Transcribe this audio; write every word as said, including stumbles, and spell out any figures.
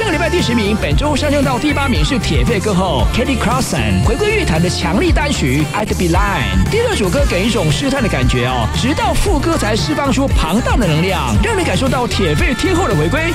上个礼拜第十名，本周上升到第八名是铁肺歌后 Kelly Clarkson 回归乐坛的强力单曲 I'd Be Lying。第二首歌给一种试探的感觉哦，直到副歌才释放出庞大的能量，让人感受到铁肺天后的回归。